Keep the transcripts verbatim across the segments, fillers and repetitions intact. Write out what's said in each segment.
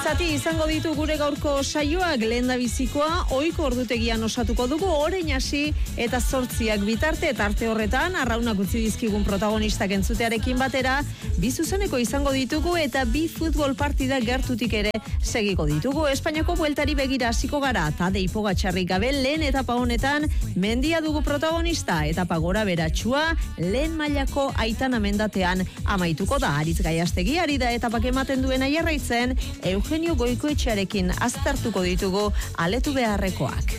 Bizati izango ditu gure gaurko saioak, lehendabizikoa ohiko ordutegian osatuko dugu, orain hasi eta zortziak bitarte, eta arte horretan arraunak utzi dizkigun protagonistak entzutearekin batera, bi zuzeneko izango ditugu eta bi futbol partida gertutik ere segiko ditugu. Espainiako bueltari begira hasiko gara, Tadej Pogačarrik gabe lehen etapa honetan mendia dugu protagonista, etapa gora beratsua lehen mailako Aitana mendatean amaituko da. Aritz Gaiastegi ari da etapak ematen duena jarraitzen, Eugenio Goikoetxearekin aztertuko ditugu aletu beharrekoak.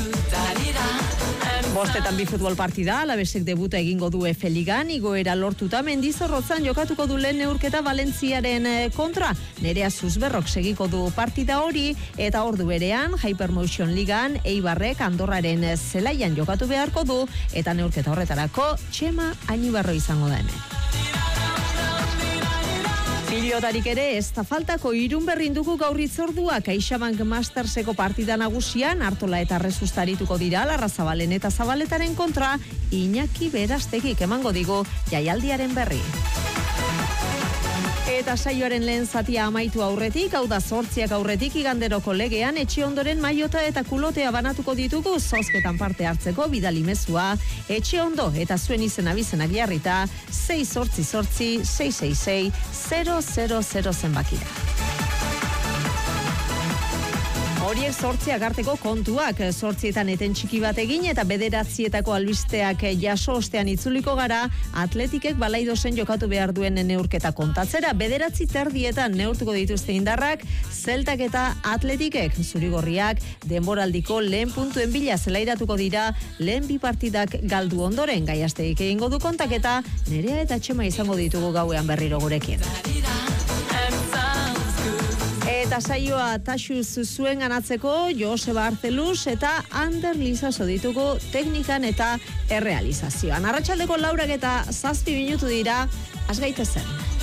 Bostetan bi futbol partida, Alavesek debuta egingo du Efe Ligan, igoera lortuta Mendizorrotzan jokatuko du lehen neurketa Valentziaren kontra. Nerea Zuzberrok segiko du partida hori, eta ordu berean Hypermotion Ligan Eibarrek Andorraren zelaian jokatu beharko du, eta neurketa horretarako Txema Ainibarro izango da hemen. Pilotarik ere ez da faltako, Irun berrinduko gaur itzordua, CaixaBank Masterseko partida nagusian Artola eta Resustarituko dira Larrazabalen eta Zabaletaren kontra, Iñaki Berastegik emango digu jaialdiaren berri. Eta saioaren lehen zatia amaitu aurretik, hau da zortziak aurretik iganderoko legean, etxe ondoren maiota eta kulotea banatuko ditugu zozketan parte hartzeko bidali mezua, etxe ondo eta zuen izen abizenak jarrita, sei zortzi zortzi, sei sei sei, zero zero zero zenbakira. Horiek zortziak arteko kontuak, zortzietan eten txiki bat egin eta bederatzietako albisteak jaso ostean itzuliko gara, Atletikek Balaidosen jokatu behar duen neurketa kontatzera, bederatzi terdietan neurtuko dituzte indarrak, Zeltak eta Atletikek, zurigorriak denboraldiko lehen puntuen bila zelairatuko dira, lehen bi partidak galdu ondoren. Gaiasteik egingo du kontaketa, Nerea eta Txema izango ditugu gauean berriro gurekin. Eta saioa taxuz zuen ganatzeko Joseba Arteluz eta Ander Lizaso ditugu teknikan eta errealizazioan. Arratsaldeko laurak eta zazpi minutu dira, has gaitezen.